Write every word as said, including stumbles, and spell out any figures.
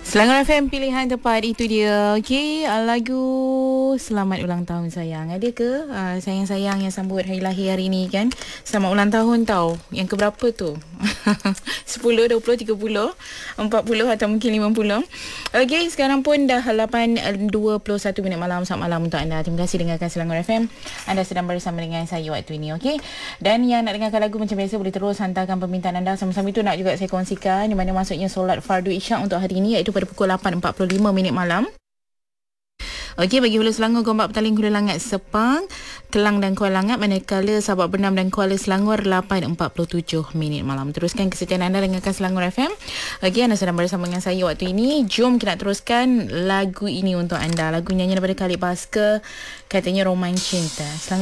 Selangor F M pilihan tepat itu dia. Okey, uh, lagu Selamat Ulang Tahun Sayang. Ada ke uh, sayang-sayang yang sambut hari lahir hari ni kan? Selamat ulang tahun tau. Yang keberapa tu? sepuluh, dua puluh, tiga puluh, empat puluh atau mungkin lima puluh. Okey, sekarang pun dah lapan dua puluh satu minit malam. Selamat malam untuk anda. Terima kasih dengarkan Selangor F M. Anda sedang bersama dengan saya waktu ini, okey? Dan yang nak dengarkan lagu macam biasa boleh terus hantarkan permintaan anda. Sama-sama itu nak juga saya kongsikan di mana masuknya solat fardu isyak untuk hari ini iaitu pada pukul lapan empat puluh lima minit malam. Okey, bagi Hulu Selangor, Gombak Petaling, Hulu Langat, Sepang, Kelang dan Kuala Langat, manakala Sabak Bernam dan Kuala Selangor lapan empat puluh tujuh minit malam. Teruskan kesetiaan anda dengarkan Selangor F M. Okey, anda sedang bersama dengan saya waktu ini. Jom kita nak teruskan lagu ini untuk anda. Lagu nyanyian daripada Khalid Basker, katanya Roman Cinta. Selangor